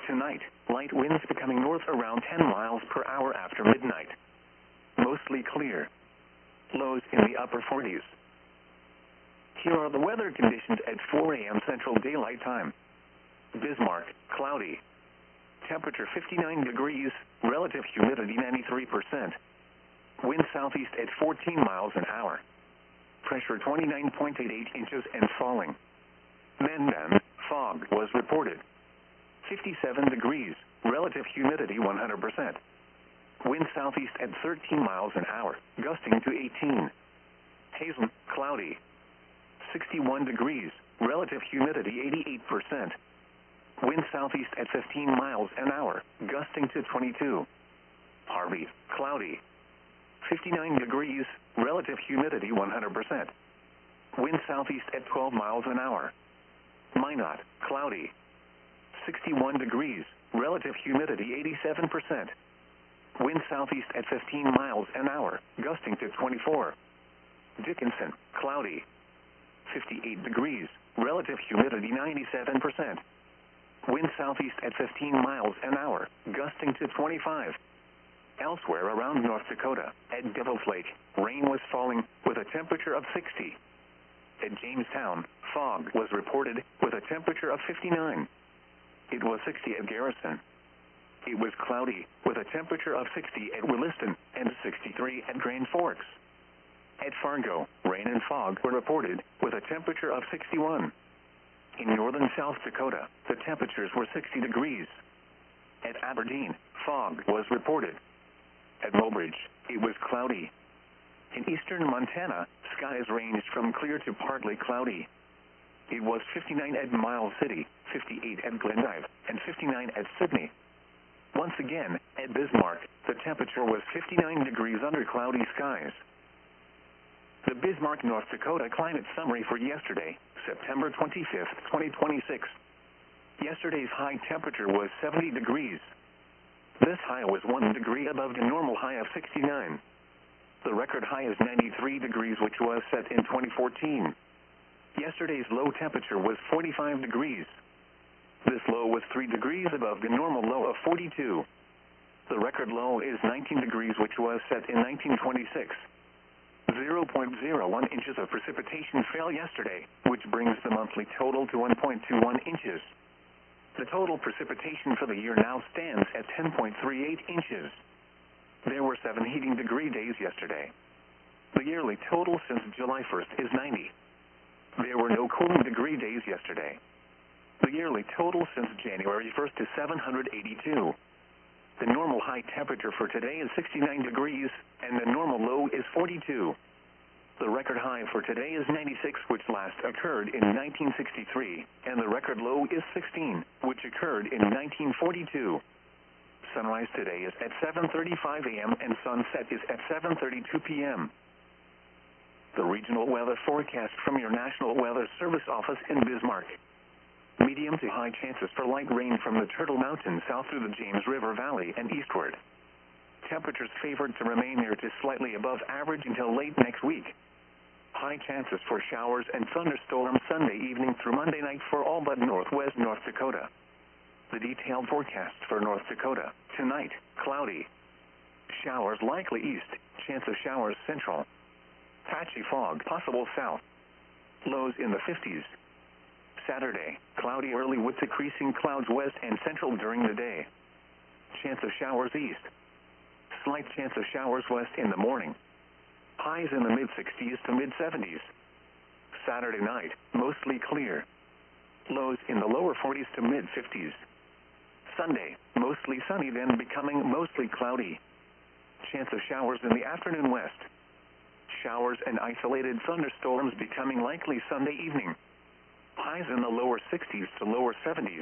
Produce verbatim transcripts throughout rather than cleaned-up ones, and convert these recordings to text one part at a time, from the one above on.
Tonight, light winds becoming north around ten miles per hour after midnight. Mostly clear. Lows in the upper forties. Here are the weather conditions at four A M Central Daylight Time. Bismarck, cloudy. Temperature fifty-nine degrees, relative humidity ninety-three percent. Wind southeast at fourteen miles an hour. Pressure twenty-nine point eight eight inches and falling. Mandan, fog was reported. fifty-seven degrees, relative humidity one hundred percent. Wind southeast at thirteen miles an hour, gusting to eighteen. Hazen, cloudy. sixty-one degrees, relative humidity eighty-eight percent. Wind southeast at fifteen miles an hour, gusting to twenty-two. Harvey, cloudy. fifty-nine degrees, relative humidity one hundred percent. Wind southeast at twelve miles an hour. Minot, cloudy. sixty-one degrees, relative humidity eighty-seven percent. Wind southeast at fifteen miles an hour, gusting to twenty-four. Dickinson, cloudy. fifty-eight degrees, relative humidity ninety-seven percent. Wind southeast at fifteen miles an hour, gusting to twenty-five. Elsewhere around North Dakota, at Devil's Lake, rain was falling with a temperature of sixty. At Jamestown, fog was reported with a temperature of fifty-nine. It was sixty at Garrison. It was cloudy with a temperature of sixty at Williston and sixty-three at Grand Forks. At Fargo, rain and fog were reported with a temperature of sixty-one. In northern South Dakota, the temperatures were sixty degrees. At Aberdeen, fog was reported. At Mobridge, it was cloudy. In eastern Montana, skies ranged from clear to partly cloudy. It was fifty-nine at Miles City, fifty-eight at Glendive, and fifty-nine at Sydney. Once again, at Bismarck, the temperature was fifty-nine degrees under cloudy skies. The Bismarck, North Dakota climate summary for yesterday, September twenty-fifth, twenty twenty-six. Yesterday's high temperature was seventy degrees. This high was one degree above the normal high of sixty-nine. The record high is ninety-three degrees, which was set in twenty fourteen. Yesterday's low temperature was forty-five degrees. This low was three degrees above the normal low of forty-two. The record low is nineteen degrees, which was set in nineteen twenty-six. zero point zero one inches of precipitation fell yesterday, which brings the monthly total to one point two one inches. The total precipitation for the year now stands at ten point three eight inches. There were seven heating degree days yesterday. The yearly total since July first is ninety. There were no cooling degree days yesterday. The yearly total since January first is seven hundred eighty-two. The normal high temperature for today is sixty-nine degrees, and the normal low is forty-two. The record high for today is ninety-six, which last occurred in nineteen sixty-three, and the record low is sixteen, which occurred in nineteen forty-two. Sunrise today is at seven thirty-five A M and sunset is at seven thirty-two P M The regional weather forecast from your National Weather Service office in Bismarck. Medium to high chances for light rain from the Turtle Mountains south through the James River Valley and eastward. Temperatures favored to remain near to slightly above average until late next week. High chances for showers and thunderstorms Sunday evening through Monday night for all but northwest North Dakota. The detailed forecast for North Dakota. Tonight, cloudy. Showers likely east, chance of showers central. Patchy fog possible south. Lows in the fifties. Saturday, cloudy early with decreasing clouds west and central during the day. Chance of showers east. Slight chance of showers west in the morning. Highs in the mid-sixties to mid-seventies. Saturday night, mostly clear. Lows in the lower forties to mid-fifties. Sunday, mostly sunny, then becoming mostly cloudy. Chance of showers in the afternoon west. Showers and isolated thunderstorms becoming likely Sunday evening. Highs in the lower sixties to lower seventies.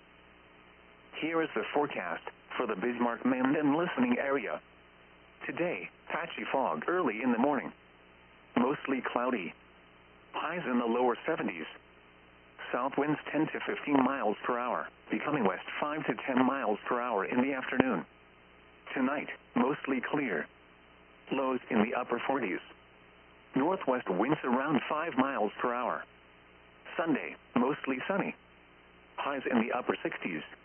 Here is the forecast for the Bismarck-Mandan listening area. Today, patchy fog early in the morning. Mostly cloudy. Highs in the lower seventies. South winds ten to fifteen miles per hour, becoming west five to ten miles per hour in the afternoon. Tonight, mostly clear. Lows in the upper forties. Northwest winds around five miles per hour. Sunday, mostly sunny. Highs in the upper sixties.